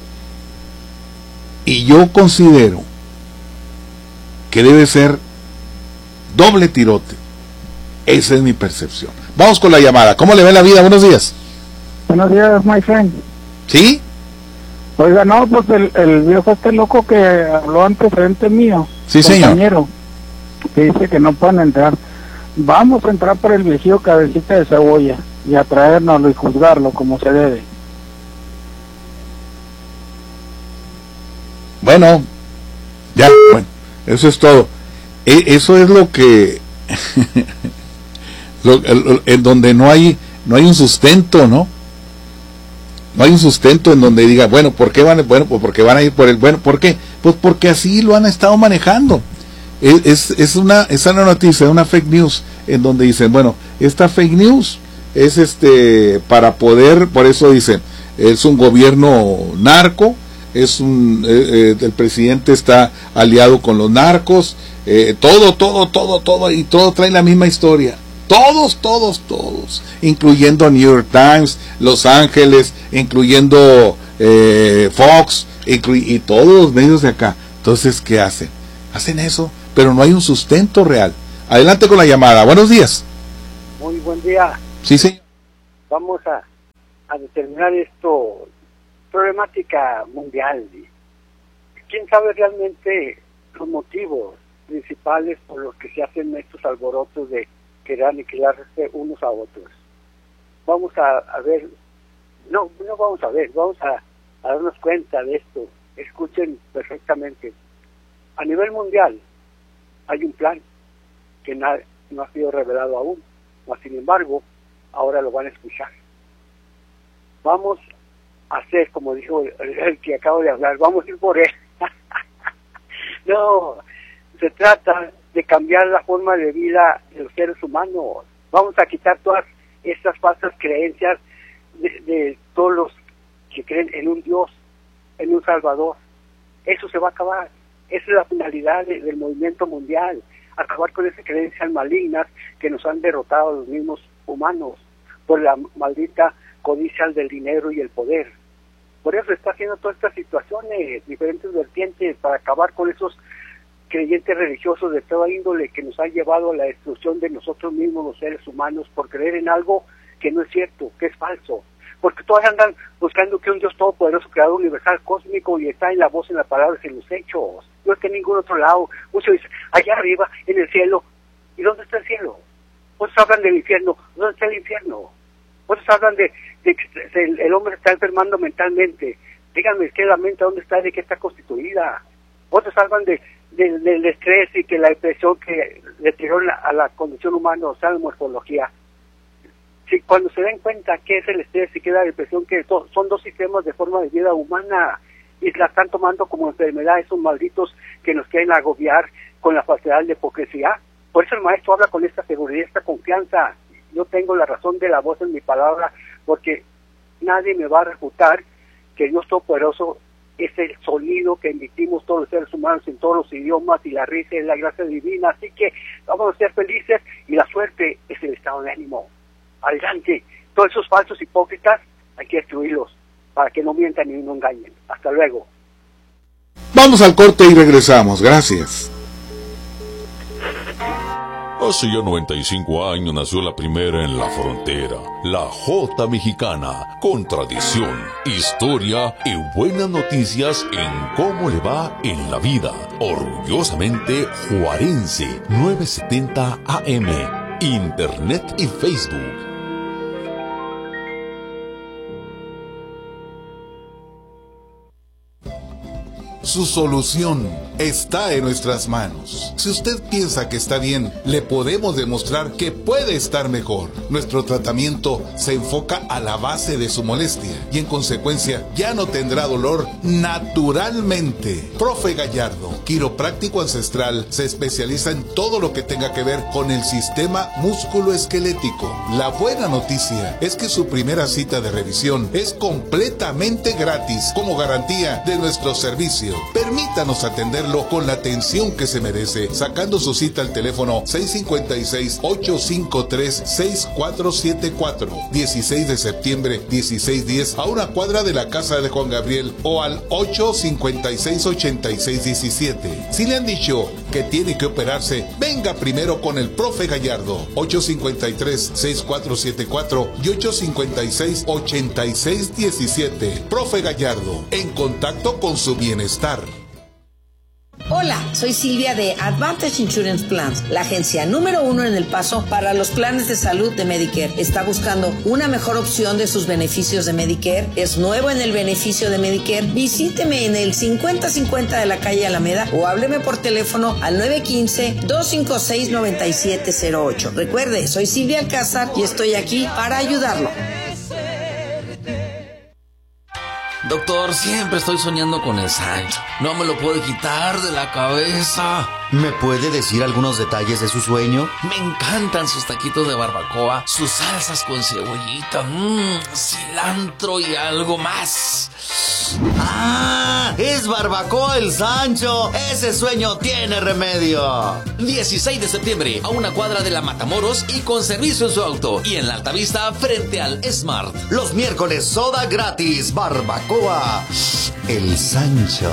Y yo considero que debe ser doble tirote. Esa es mi percepción. Vamos con la llamada. ¿Cómo le ve la vida? Buenos días. Buenos días, my friend. ¿Sí? Oiga, no, pues el viejo loco que habló antecedente mío. Sí, compañero, que dice que no pueden entrar. Vamos a entrar por el viejillo cabecita de cebolla y a traérnoslo y juzgarlo como se debe. Bueno, eso es todo. Eso es lo que en donde no hay un sustento, ¿no? No hay un sustento en donde diga, ¿por qué van? Pues porque van a ir por el, ¿por qué? Pues porque así lo han estado manejando. Es una noticia, una fake news, en donde dicen, esta fake news es para poder, por eso dicen, es un gobierno narco, el presidente está aliado con los narcos, todo, y todo trae la misma historia. Todos, incluyendo New York Times, Los Ángeles, incluyendo Fox y todos los medios de acá. Entonces, ¿qué hacen? Hacen eso, pero no hay un sustento real. Adelante con la llamada. Buenos días. Muy buen día. Sí, señor. Vamos a determinar esto, problemática mundial. ¿Quién sabe realmente los motivos principales por los que se hacen estos alborotos de querer aniquilarse unos a otros? Vamos a ver, no vamos a ver, vamos a darnos cuenta de esto. Escuchen perfectamente. A nivel mundial hay un plan que no ha sido revelado aún, mas sin embargo, ahora lo van a escuchar. Vamos a hacer, como dijo el que acabo de hablar, vamos a ir por él. No, se trata de cambiar la forma de vida de los seres humanos. Vamos a quitar todas estas falsas creencias de todos los que creen en un Dios, en un Salvador. Eso se va a acabar. Esa es la finalidad del movimiento mundial, acabar con esas creencias malignas que nos han derrotado a los mismos humanos por la maldita codicia del dinero y el poder. Por eso está haciendo todas estas situaciones, diferentes vertientes, para acabar con esos creyentes religiosos de toda índole que nos han llevado a la destrucción de nosotros mismos, los seres humanos, por creer en algo que no es cierto, que es falso. Porque todos andan buscando que un Dios todopoderoso, creador universal, cósmico, y está en la voz, en las palabras, en los hechos. No está en ningún otro lado. Muchos dicen, allá arriba, en el cielo. ¿Y dónde está el cielo? Otros hablan del infierno. ¿Dónde está el infierno? Otros hablan de que el hombre está enfermando mentalmente. Díganme, ¿qué es la mente? ¿Dónde está? ¿De qué está constituida? Otros hablan del estrés y que la depresión que le tiró a la condición humana, o sea, la morfología. Si cuando se den cuenta qué es el estrés y qué es la depresión, que son dos sistemas de forma de vida humana y la están tomando como enfermedad esos malditos que nos quieren agobiar con la falsedad de hipocresía. Por eso el maestro habla con esta seguridad, esta confianza. Yo tengo la razón de la voz en mi palabra, porque nadie me va a refutar que Dios Todopoderoso es el sonido que emitimos todos los seres humanos en todos los idiomas, y la risa es la gracia divina. Así que vamos a ser felices, y la suerte es el estado de ánimo. Adelante, todos esos falsos hipócritas hay que destruirlos para que no mientan y no engañen. Hasta luego. Vamos al corte y regresamos. Gracias. Hace ya 95 años nació la primera en la frontera, la J Mexicana, con tradición, historia y buenas noticias en cómo le va en la vida. Orgullosamente juarense, 970 AM, Internet y Facebook. Su solución está en nuestras manos. Si usted piensa que está bien, le podemos demostrar que puede estar mejor. Nuestro tratamiento se enfoca a la base de su molestia y en consecuencia ya no tendrá dolor naturalmente. Profe Gallardo, quiropráctico ancestral, se especializa en todo lo que tenga que ver con el sistema músculo-esquelético. La buena noticia es que su primera cita de revisión es completamente gratis como garantía de nuestro servicio. Permítanos atenderlo con la atención que se merece, sacando su cita al teléfono 656-853-6474, 16 de septiembre, 1610, a una cuadra de la casa de Juan Gabriel, o al 856-8617. Si le han dicho que tiene que operarse, venga primero con el profe Gallardo, 853-6474 y 856-8617. Profe Gallardo, en contacto con su bienestar. Hola, soy Silvia de Advantage Insurance Plans, la agencia número 1 en El Paso para los planes de salud de Medicare. ¿Está buscando una mejor opción de sus beneficios de Medicare? ¿Es nuevo en el beneficio de Medicare? Visíteme en el 5050 de la calle Alameda o hábleme por teléfono al 915-256-9708. Recuerde, soy Silvia Alcázar y estoy aquí para ayudarlo. Doctor, siempre estoy soñando con el Sancho. No me lo puedo quitar de la cabeza. ¿Me puede decir algunos detalles de su sueño? Me encantan sus taquitos de barbacoa, sus salsas con cebollita, cilantro y algo más. Luz. ¡Ah! ¡Es Barbacoa el Sancho! ¡Ese sueño tiene remedio! 16 de septiembre, a una cuadra de la Matamoros y con servicio en su auto. Y en la Altavista, frente al Smart. Los miércoles, soda gratis. Barbacoa el Sancho.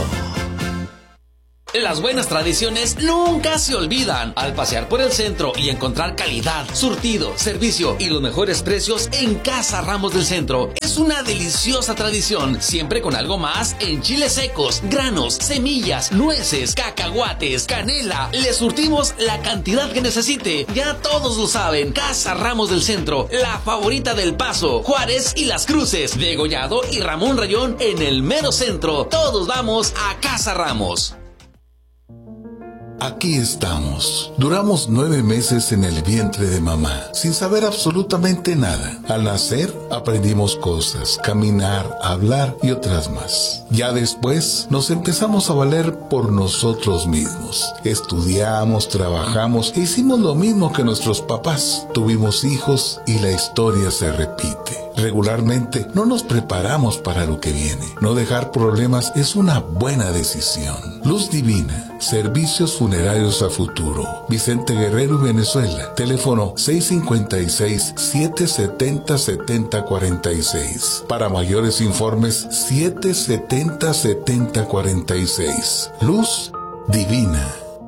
Las buenas tradiciones nunca se olvidan. Al pasear por el centro y encontrar calidad, surtido, servicio y los mejores precios en Casa Ramos del Centro. Es una deliciosa tradición, siempre con algo más en chiles secos, granos, semillas, nueces, cacahuates, canela. Le surtimos la cantidad que necesite. Ya todos lo saben. Casa Ramos del Centro, la favorita del Paso, Juárez y Las Cruces, Degollado y Ramón Rayón en el mero centro. Todos vamos a Casa Ramos. Aquí estamos. Duramos 9 meses en el vientre de mamá, sin saber absolutamente nada. Al nacer, aprendimos cosas, caminar, hablar y otras más. Ya después, nos empezamos a valer por nosotros mismos. Estudiamos, trabajamos e hicimos lo mismo que nuestros papás. Tuvimos hijos y la historia se repite. Regularmente, no nos preparamos para lo que viene. No dejar problemas es una buena decisión. Luz Divina, servicios funerarios a futuro. Vicente Guerrero, Venezuela. Teléfono 656-770-7046. Para mayores informes, 770-7046. Luz Divina.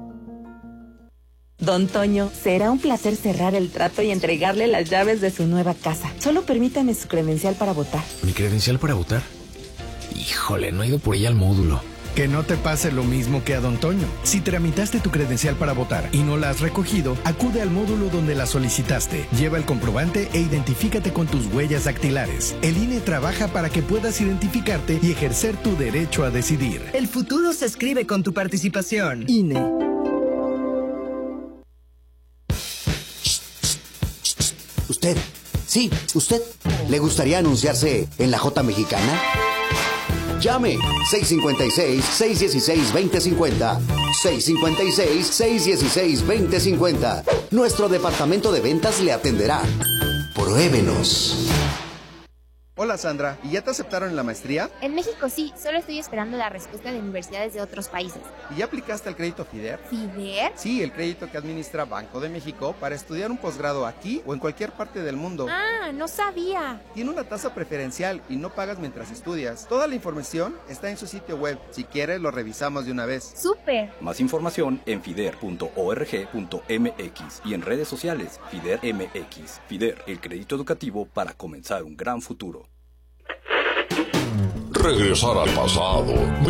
Don Toño, será un placer cerrar el trato y entregarle las llaves de su nueva casa. Solo permítame su credencial para votar. ¿Mi credencial para votar? Híjole, no he ido por ella al módulo. Que no te pase lo mismo que a Don Toño. Si tramitaste tu credencial para votar y no la has recogido, acude al módulo donde la solicitaste. Lleva el comprobante e identifícate con tus huellas dactilares. El INE trabaja para que puedas identificarte y ejercer tu derecho a decidir. El futuro se escribe con tu participación. INE. ¿Usted? Sí, usted. ¿Le gustaría anunciarse en la J Mexicana? Llame 656-616-2050. 656-616-2050. Nuestro departamento de ventas le atenderá. Pruébenos. Hola Sandra, ¿y ya te aceptaron en la maestría? En México sí, solo estoy esperando la respuesta de universidades de otros países. ¿Y ya aplicaste al crédito FIDER? ¿FIDER? Sí, el crédito que administra Banco de México para estudiar un posgrado aquí o en cualquier parte del mundo. Ah, no sabía. Tiene una tasa preferencial y no pagas mientras estudias. Toda la información está en su sitio web. Si quieres, lo revisamos de una vez. ¡Súper! Más información en fider.org.mx y en redes sociales FIDER MX. FIDER, el crédito educativo para comenzar un gran futuro. Regresar al pasado.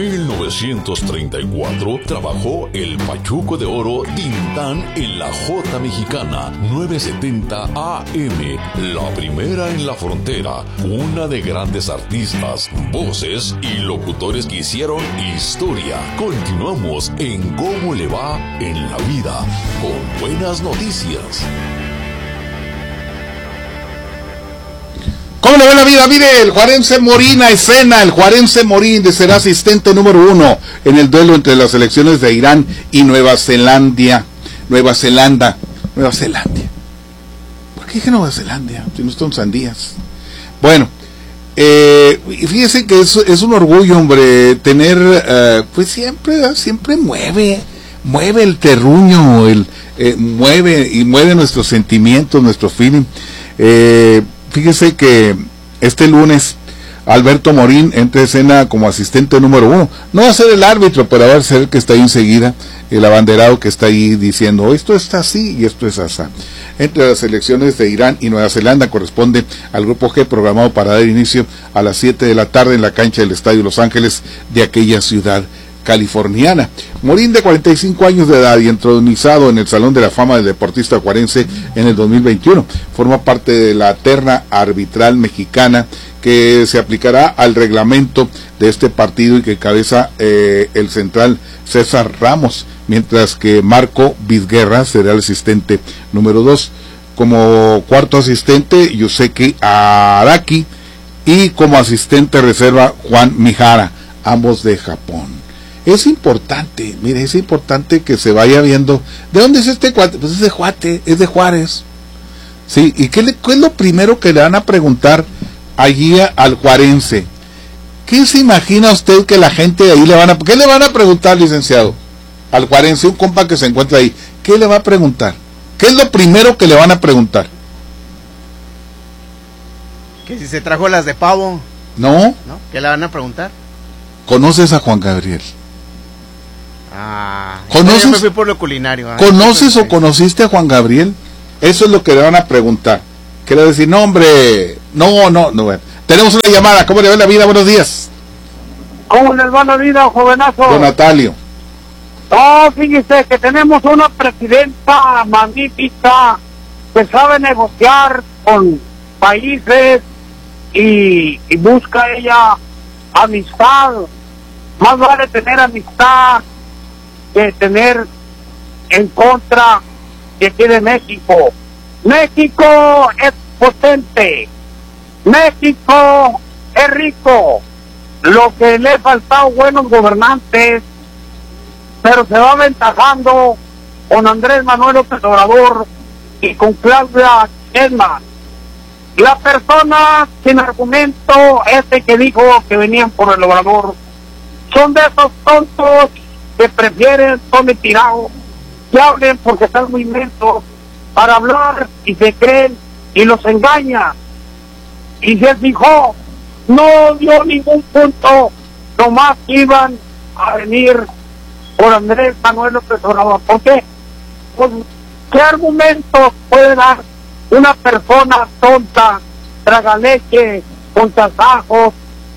1934 trabajó el Pachuco de Oro Tintán en la J Mexicana 970 AM, la primera en la frontera, una de grandes artistas, voces y locutores que hicieron historia. Continuamos en Cómo le va en la vida, con buenas noticias. ¿Cómo le va la vida? Mire, el juarense Morín a escena. El juarense Morín será asistente número 1 en el duelo entre las selecciones de Irán y Nueva Zelanda. ¿Por qué dije Nueva Zelanda? Si no son sandías. Bueno, fíjese que es un orgullo, hombre, tener, pues siempre mueve el terruño, mueve nuestros sentimientos, nuestro feeling. Fíjese que este lunes Alberto Morín entra a escena como asistente número 1. No va a ser el árbitro, pero va a ser el que está ahí enseguida, el abanderado que está ahí diciendo esto está así y esto es así. Entre las selecciones de Irán y Nueva Zelanda corresponde al grupo G, programado para dar inicio a las 7 de la tarde en la cancha del Estadio Los Ángeles de aquella ciudad californiana. Morín, de 45 años de edad y entronizado en el Salón de la Fama del Deportista Juarense en el 2021, forma parte de la terna arbitral mexicana que se aplicará al reglamento de este partido y que encabeza el central César Ramos, mientras que Marco Vizguerra será el asistente número 2. Como cuarto asistente, Yuseki Araki, y como asistente reserva, Juan Mijara, ambos de Japón. Es importante, mire, es importante que se vaya viendo. ¿De dónde es este cuate? Pues es de Juárez. Sí, ¿y qué es lo primero que le van a preguntar allí al juarense? ¿Qué se imagina usted que la gente de ahí qué le van a preguntar, licenciado? Al juarense, un compa que se encuentra ahí, ¿qué le va a preguntar? ¿Qué es lo primero que le van a preguntar? Que si se trajo las de pavo. ¿No? ¿Qué le van a preguntar? ¿Conoces a Juan Gabriel? ¿Conoces? Yo me fui por lo culinario. ¿Conoces o conociste a Juan Gabriel? Eso es lo que le van a preguntar. Quiero decir, no, hombre, no. Bueno. Tenemos una llamada. ¿Cómo le va la vida? Buenos días. ¿Cómo les va la vida, jovenazo? Don Natalio. No, fíjese que tenemos una presidenta magnífica que sabe negociar con países y busca ella amistad. Más vale tener amistad que tener en contra de aquí de México. México es potente, México es rico. Lo que le ha faltado buenos gobernantes, pero se va aventajando con Andrés Manuel López Obrador y con Claudia Sheinbaum. La persona sin argumento, que dijo que venían por el Obrador, son de esos tontos que prefieren, son de tirados, que hablen porque están muy mensos para hablar y se creen y los engaña. Y se fijó, no dio ningún punto, nomás iban a venir por Andrés Manuel López Obrador. ¿Por qué? Pues, ¿qué argumentos puede dar una persona tonta, tragaleche, con tasajos,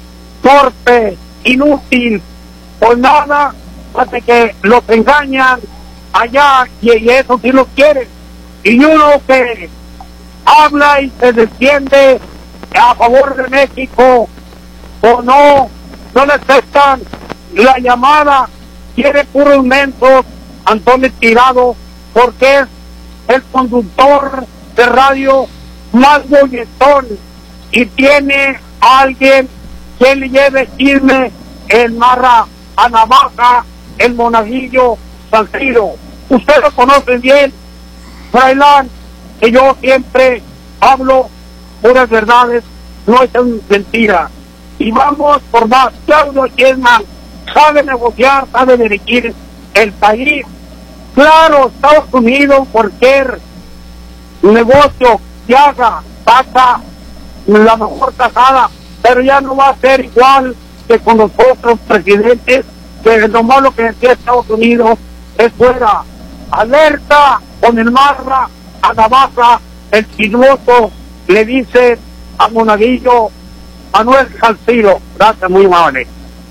torpe, inútil? Pues nada, hace que los engañan allá y eso sí los quieren. Y uno que habla y se defiende a favor de México, o no le aceptan la llamada, quiere puros mensos, Antonio Tirado, porque es el conductor de radio más bolletón y tiene a alguien que le lleve chisme, el Marra a Navaja, el Monaguillo Salcido. Ustedes lo conocen bien, Frailán, que yo siempre hablo puras verdades, no es mentira. Y vamos por más. Claudio Sheinbaum sabe negociar, sabe dirigir el país. Claro, Estados Unidos, cualquier negocio que haga, pasa la mejor tajada, pero ya no va a ser igual que con los otros presidentes, que lo malo que decía Estados Unidos es fuera. Alerta con el Marra a Navaja, el chismoso le dice a Monaguillo Manuel Salcido. Gracias, muy amable.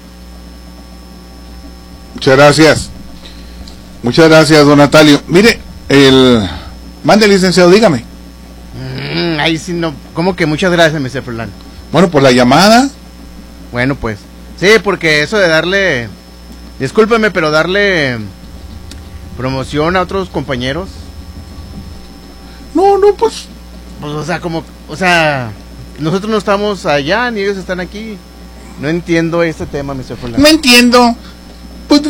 Muchas gracias. Muchas gracias, don Natalio. Mire, mande, licenciado, dígame. Ahí sí no, ¿cómo que muchas gracias, Mr. Furlan? Bueno, por la llamada. Bueno, pues, sí, porque eso de darle, discúlpeme, pero darle promoción a otros compañeros. No, pues, o sea, nosotros no estamos allá, ni ellos están aquí. No entiendo este tema, Mr. Furlan. No entiendo. Pues,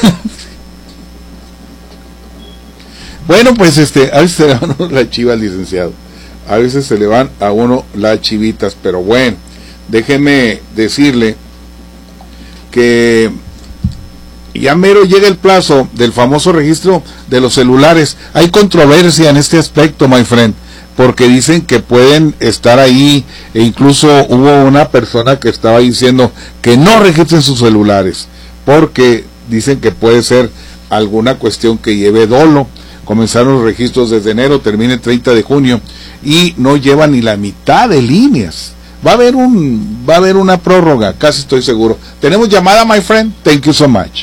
bueno, pues a veces se le van a uno las chivas, licenciado. A veces se le van a uno las chivitas, pero bueno, déjeme decirle que ya mero llega el plazo del famoso registro de los celulares. Hay controversia en este aspecto, my friend, porque dicen que pueden estar ahí, e incluso hubo una persona que estaba diciendo que no registren sus celulares, porque dicen que puede ser alguna cuestión que lleve dolo. Comenzaron los registros desde enero, termina el 30 de junio y no lleva ni la mitad de líneas. Va a haber una prórroga, casi estoy seguro. Tenemos llamada, my friend. Thank you so much.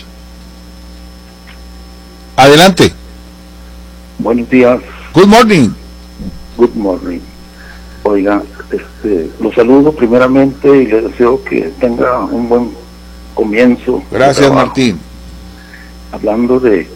Adelante. Buenos días. Good morning. Good morning. Oiga, los saludo primeramente y le deseo que tenga un buen comienzo. Gracias, Martín. Hablando del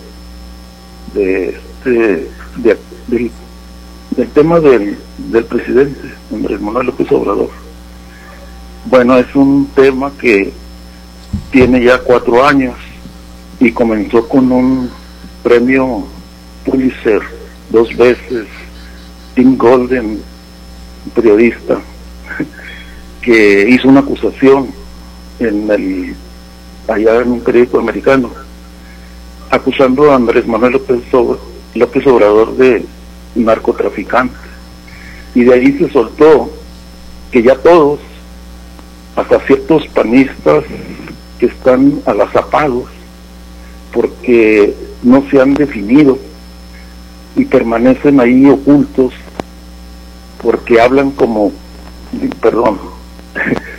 tema del presidente Andrés Manuel López Obrador. Bueno, es un tema que tiene ya 4 años y comenzó con un premio Pulitzer 2 veces, Tim Golden, periodista, que hizo una acusación allá en un periódico americano, acusando a Andrés Manuel López Obrador de narcotraficante, y de ahí se soltó que ya todos, hasta ciertos panistas que están agazapados porque no se han definido y permanecen ahí ocultos porque hablan como, perdón,